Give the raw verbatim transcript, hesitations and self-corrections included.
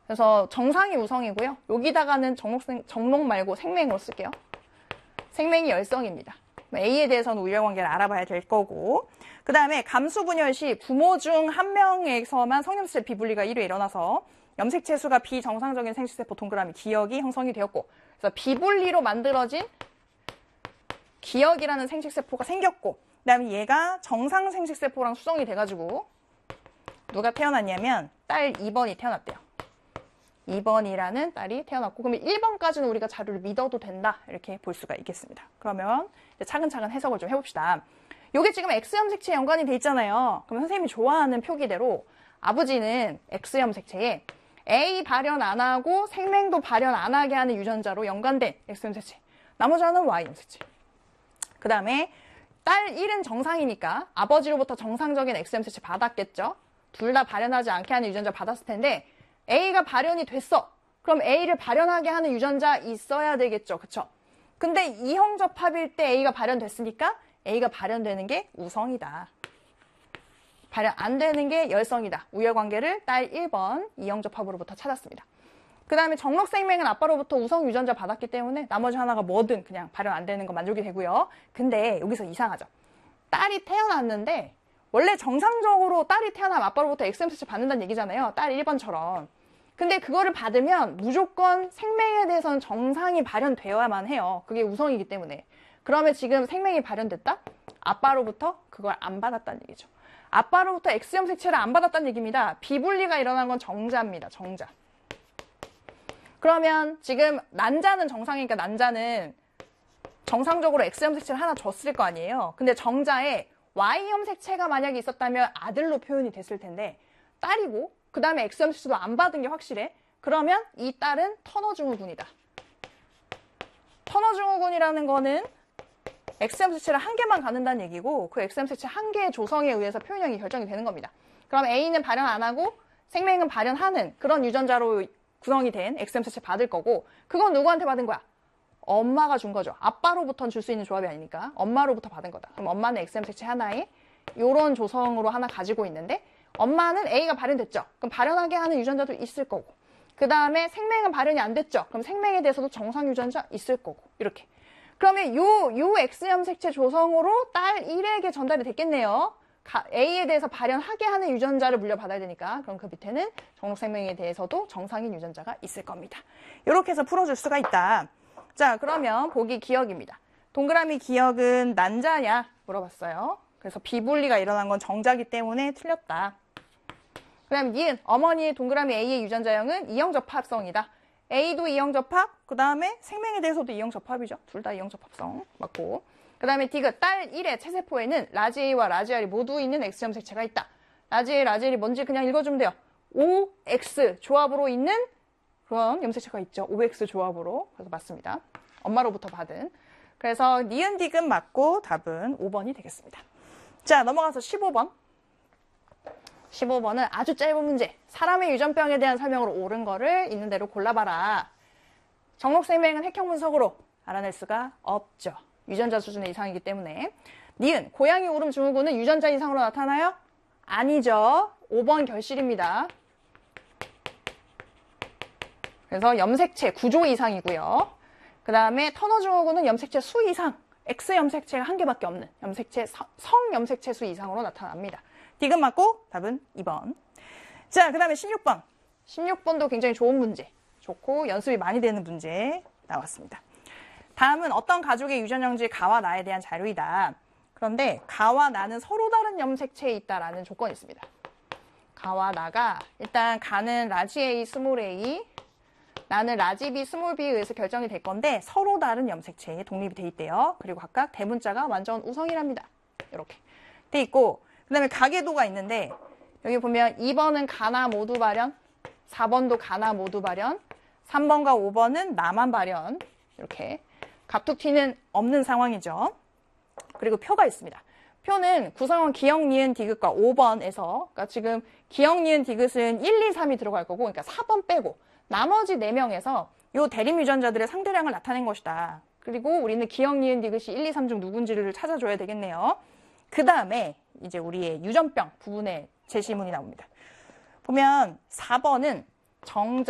그래서 정상이 우성이고요. 여기다가는 정록, 정록 말고 생맹으로 쓸게요. 생맹이 열성입니다. A에 대해서는 우열관계를 알아봐야 될 거고, 그 다음에 감수 분열 시 부모 중 한 명에서만 성염색체 비분리가 일 회 일어나서 염색체 수가 비정상적인 생식세포 동그라미 기역이 형성이 되었고, 그래서 비분리로 만들어진 기역이라는 생식세포가 생겼고, 그 다음에 얘가 정상 생식세포랑 수정이 돼가지고 누가 태어났냐면 딸 이 번이 태어났대요. 이 번이라는 딸이 태어났고, 그러면 일 번까지는 우리가 자료를 믿어도 된다, 이렇게 볼 수가 있겠습니다. 그러면 이제 차근차근 해석을 좀 해봅시다. 요게 지금 X염색체에 연관이 돼 있잖아요. 그럼 선생님이 좋아하는 표기대로 아버지는 X염색체에 A 발현 안 하고 생맹도 발현 안 하게 하는 유전자로 연관된 X염색체, 나머지 하나는 Y염색체. 그 다음에 딸 일은 정상이니까 아버지로부터 정상적인 X염색체 받았겠죠. 둘 다 발현하지 않게 하는 유전자 받았을 텐데 A가 발현이 됐어. 그럼 A를 발현하게 하는 유전자 있어야 되겠죠. 그쵸? 근데 이형접합일 때 A가 발현됐으니까 A가 발현되는 게 우성이다. 발현 안 되는 게 열성이다. 우열관계를 딸 일 번 이형접합으로부터 찾았습니다. 그 다음에 정록생명은 아빠로부터 우성 유전자 받았기 때문에 나머지 하나가 뭐든 그냥 발현 안 되는 거 만족이 되고요. 근데 여기서 이상하죠. 딸이 태어났는데 원래 정상적으로 딸이 태어나면 아빠로부터 X염색체 받는다는 얘기잖아요. 딸 일 번처럼. 근데 그거를 받으면 무조건 생명에 대해서는 정상이 발현되어야만 해요. 그게 우성이기 때문에. 그러면 지금 생명이 발현됐다? 아빠로부터 그걸 안 받았다는 얘기죠. 아빠로부터 X염색체를 안 받았다는 얘기입니다. 비분리가 일어난 건 정자입니다. 정자. 그러면 지금 난자는 정상이니까 난자는 정상적으로 X염색체를 하나 줬을 거 아니에요. 근데 정자에 Y염색체가 만약에 있었다면 아들로 표현이 됐을 텐데 딸이고 그 다음에 X염색체도 안 받은 게 확실해. 그러면 이 딸은 터너증후군이다. 터너증후군이라는 거는 X염색체를 한 개만 갖는다는 얘기고 그 X염색체 한 개의 조성에 의해서 표현형이 결정이 되는 겁니다. 그럼 A는 발현 안 하고 생명은 발현하는 그런 유전자로 구성이 된 X염색체 받을 거고, 그건 누구한테 받은 거야? 엄마가 준 거죠. 아빠로부터는 줄 수 있는 조합이 아니니까 엄마로부터 받은 거다. 그럼 엄마는 X염색체 하나에 이런 조성으로 하나 가지고 있는데 엄마는 A가 발현됐죠. 그럼 발현하게 하는 유전자도 있을 거고, 그 다음에 생명은 발현이 안 됐죠. 그럼 생명에 대해서도 정상 유전자 있을 거고, 이렇게. 그러면 요, 요 X염색체 조성으로 딸 일에게 전달이 됐겠네요. A에 대해서 발현하게 하는 유전자를 물려받아야 되니까. 그럼 그 밑에는 정록생명에 대해서도 정상인 유전자가 있을 겁니다. 이렇게 해서 풀어줄 수가 있다. 자, 그러면 보기 기역입니다. 동그라미 기역은 난자냐 물어봤어요. 그래서 비분리가 일어난 건 정자기 때문에 틀렸다. 그 다음에 니은, 어머니의 동그라미 A의 유전자형은 이형접합성이다. A도 이형접합, 그 다음에 생명에 대해서도 이형접합이죠. 둘 다 이형접합성 맞고. 그 다음에 디귿, 딸 일의 체세포에는 라지 A와 라지 R이 모두 있는 X염색체가 있다. 라지 A, 라지 L이 뭔지 그냥 읽어주면 돼요. 오 엑스 조합으로 있는 그런 염색체가 있죠. 오 엑스 조합으로. 그래서 맞습니다. 엄마로부터 받은. 그래서 니은 디귿 맞고 답은 오 번이 되겠습니다. 자, 넘어가서 십오 번. 십오 번은 아주 짧은 문제. 사람의 유전병에 대한 설명으로 옳은 거를 있는 대로 골라봐라. 정록생명은 핵형 분석으로 알아낼 수가 없죠. 유전자 수준의 이상이기 때문에. 니은, 고양이 울음 증후군은 유전자 이상으로 나타나요? 아니죠. 오 번 결실입니다. 그래서 염색체 구조 이상이고요. 그 다음에 터너 증후군은 염색체 수 이상, X 염색체가 한 개밖에 없는 염색체 성 염색체 수 이상으로 나타납니다. 디귿 맞고 답은 이 번. 자, 그 다음에 십육 번. 십육 번도 굉장히 좋은 문제. 좋고 연습이 많이 되는 문제 나왔습니다. 다음은 어떤 가족의 유전형질 가와 나에 대한 자료이다. 그런데 가와 나는 서로 다른 염색체에 있다라는 조건이 있습니다. 가와 나가 일단 가는 라지 A, 스몰 a, 나는 라지 B, 스몰 b에 의해서 결정이 될 건데 서로 다른 염색체에 독립이 돼 있대요. 그리고 각각 대문자가 완전 우성이랍니다. 이렇게 돼 있고, 그 다음에 가계도가 있는데 여기 보면 이 번은 가나 모두 발현, 사 번도 가나 모두 발현, 삼 번과 오 번은 나만 발현. 이렇게 갑툭튀는 없는 상황이죠. 그리고 표가 있습니다. 표는 구성원 기역, 니은, 디귿과 오 번에서 그러니까 지금 기역, 니은, 디귿은 일, 이, 삼이 들어갈 거고, 그러니까 사 번 빼고 나머지 네 명에서 요 대립 유전자들의 상대량을 나타낸 것이다. 그리고 우리는 기역, 니은, 디귿이 일, 이, 삼 중 누군지를 찾아줘야 되겠네요. 그 다음에 이제 우리의 유전병 부분의 제시문이 나옵니다. 보면 사 번은 정자